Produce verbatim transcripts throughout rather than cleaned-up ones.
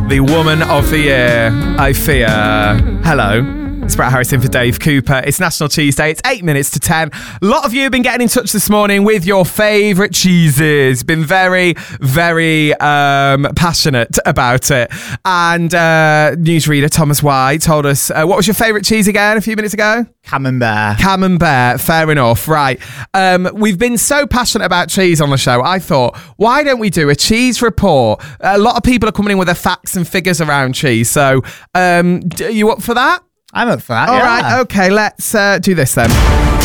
the woman of the year, I fear. Hello. It's Brett Harrison for Dave Cooper. It's National Cheese Day. It's eight minutes to ten. A lot of you have been getting in touch this morning with your favourite cheeses. Been very, very um, passionate about it. And uh, newsreader Thomas White told us, uh, what was your favourite cheese again a few minutes ago? Camembert. Camembert. Fair enough. Right. Um, we've been so passionate about cheese on the show. I thought, why don't we do a cheese report? A lot of people are coming in with their facts and figures around cheese. So um, are you up for that? I'm up for that. All yeah. right, okay, let's uh, do this then.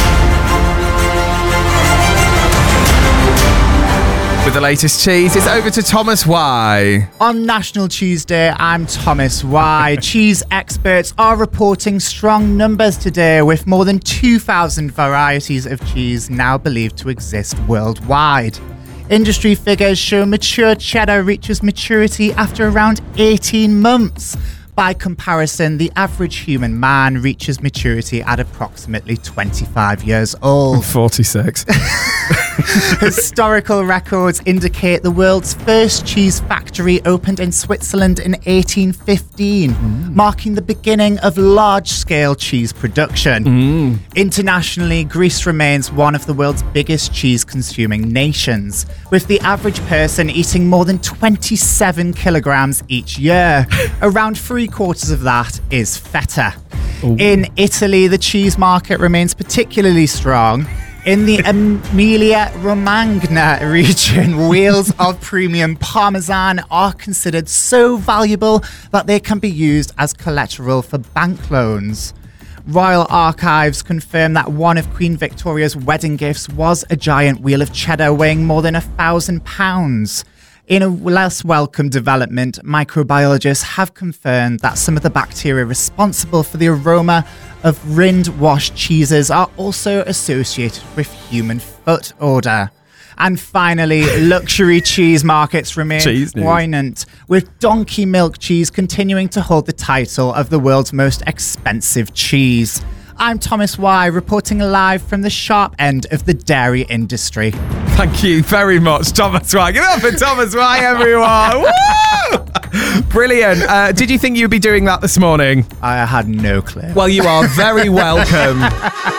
With the latest cheese, it's over to Thomas Y. On National Cheese Day, I'm Thomas Y. Cheese experts are reporting strong numbers today, with more than two thousand varieties of cheese now believed to exist worldwide. Industry figures show mature cheddar reaches maturity after around eighteen months. By comparison, the average human man reaches maturity at approximately twenty-five years old. forty-six. Historical records indicate the world's first cheese factory opened in Switzerland in eighteen fifteen, mm. marking the beginning of large-scale cheese production. Mm. Internationally, Greece remains one of the world's biggest cheese-consuming nations, with the average person eating more than twenty-seven kilograms each year. Around three quarters of that is feta. Ooh. In Italy, the cheese market remains particularly strong. In the Emilia-Romagna region, wheels of premium Parmesan are considered so valuable that they can be used as collateral for bank loans. Royal Archives confirm that one of Queen Victoria's wedding gifts was a giant wheel of cheddar weighing more than a thousand pounds. In a less welcome development, microbiologists have confirmed that some of the bacteria responsible for the aroma of rind-washed cheeses are also associated with human foot odour. And finally, luxury cheese markets remain buoyant, with Donkey Milk cheese continuing to hold the title of the world's most expensive cheese. I'm Thomas Y, reporting live from the sharp end of the dairy industry. Thank you very much, Thomas Y. Give it up for Thomas Y, everyone. Woo! Brilliant. Uh, did you think you'd be doing that this morning? I had no clue. Well, you are very welcome.